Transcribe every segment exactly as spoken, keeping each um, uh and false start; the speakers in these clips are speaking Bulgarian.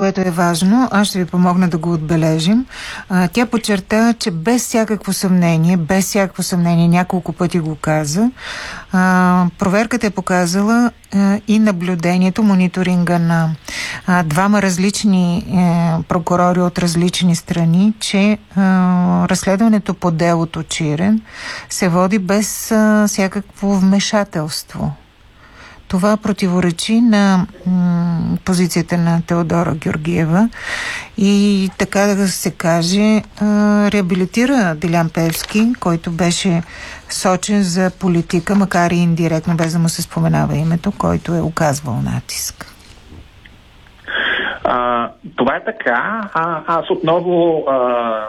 което е важно. Аз ще ви помогна да го отбележим. А, тя подчерта, че без всякакво съмнение, без всякакво съмнение, няколко пъти го каза, а, проверката е показала а, и наблюдението, мониторинга на а, двама различни а, прокурори от различни страни, че а, разследването по делото Чирен се води без а, всякакво вмешателство. Това противоречи на м, позицията на Теодора Георгиева и, така да се каже, а, реабилитира Делян Пеевски, който беше сочен за политика, макар и индиректно, без да му се споменава името, който е оказвал натиск. А, това е така. А, аз отново а,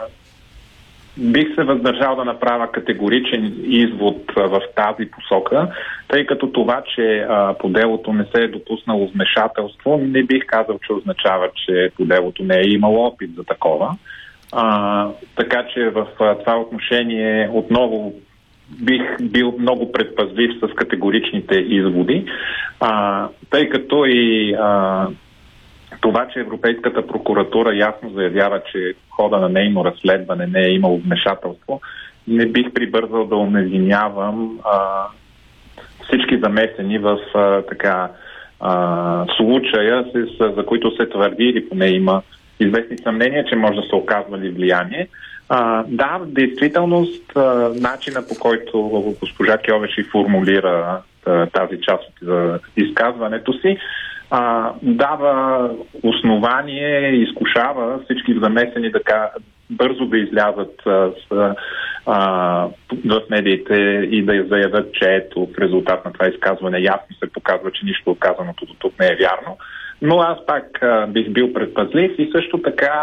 бих се въздържал да направя категоричен извод а, в тази посока, тъй като това, че а, по делото не се е допуснало вмешателство, не бих казал, че означава, че по делото не е имало опит за такова. А, така че в а, това отношение отново бих бил много предпазлив с категоричните изводи, а, тъй като и а, това, че Европейската прокуратура ясно заявява, че в хода на нейно разследване не е имало вмешателство, не бих прибързал да уневинявам а, всички замесени в а, така а, случая, с, за които се твърди или поне има известни съмнения, че може да са оказвали влияние. А, да, в действителност а, начина, по който госпожа Кьовеши формулира а, тази част от а, изказването си, а, дава основание, изкушава всички замесени така бързо да излязат а, с, а, в медиите и да заявят, че ето в резултат на това изказване ясно се показва, че нищо отказаното до тук не е вярно. Но аз пак а, бих бил предпазлив и също така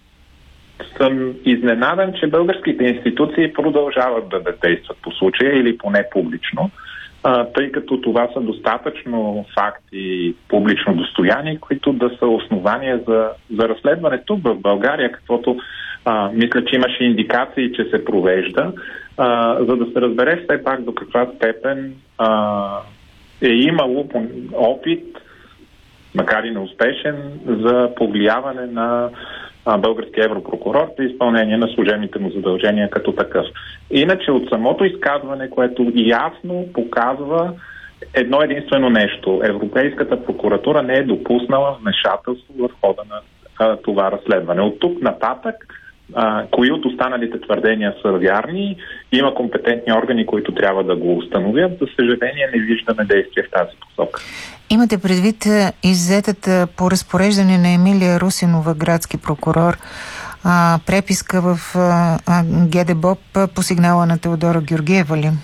съм изненадан, че българските институции продължават да действат по случая или поне публично, а, тъй като това са достатъчно факти публично достояние, които да са основания за, за разследването в България, каквото а, мисля, че имаше индикации, че се провежда, а, за да се разбере все пак до каква степен а, е имало опит, макар и неуспешен, за повлияване на българския европрокурор при изпълнение на служебните му задължения като такъв. Иначе от самото изказване, което ясно показва едно единствено нещо. Европейската прокуратура не е допуснала вмешателство в хода на а, това разследване. От тук нататък, а, кои от останалите твърдения са вярни, има компетентни органи, които трябва да го установят. За съжаление не виждаме действие в тази посока. Имате предвид иззетата по разпореждане на Емилия Русинова, градски прокурор, а, преписка в а, ГДБОП по сигнала на Теодора Георгиева ли?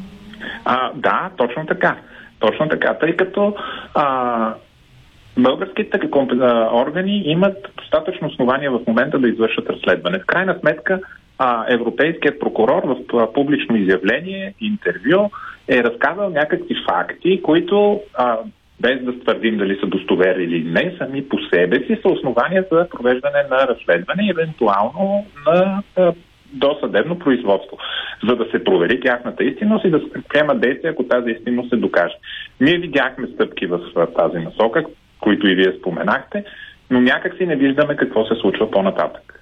А, да, точно така. Точно така, тъй като а, българските органи имат достатъчно основания в момента да извършат разследване. В крайна сметка а, европейският прокурор в публично изявление, интервю, е разказал някакви факти, които а, без да твърдим дали са достоверни или не, сами по себе си са основания за провеждане на разследване и евентуално на а, досъдебно производство, за да се провери тяхната истинност и да се предприемат действия, ако тази истинност се докаже. Ние видяхме стъпки в тази насока, които и вие споменахте, но някак си не виждаме какво се случва по-нататък.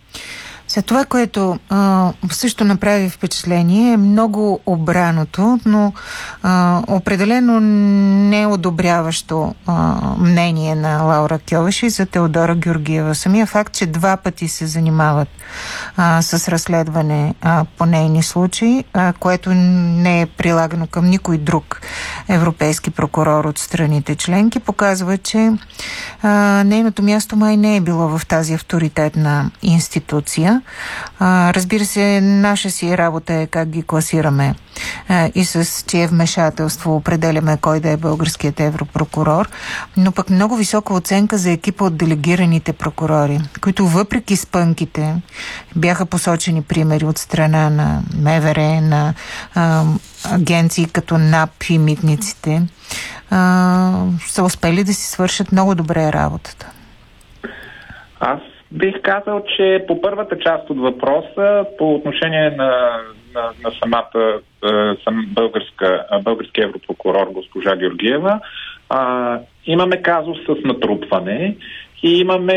За това, което а, също направи впечатление, е много обраното, но а, определено неодобряващо а, мнение на Лаура Кьовеши за Теодора Георгиева. Самия факт, че два пъти се занимават а, с разследване а, по нейни случаи, а, което не е прилагано към никой друг европейски прокурор от страните членки, показва, че а, нейното място май не е било в тази авторитетна институция. А, разбира се, наша си работа е как ги класираме а, и с чие вмешателство определяме кой да е българският европрокурор, но пък много висока оценка за екипа от делегираните прокурори, които въпреки спънките бяха посочени примери от страна на МВР, на а, агенции като НАП и митниците, а, са успели да си свършат много добре работата. Аз бих казал, че по първата част от въпроса, по отношение на, на, на самата сам българска, български европрокурор госпожа Георгиева, а, имаме казус с натрупване и имаме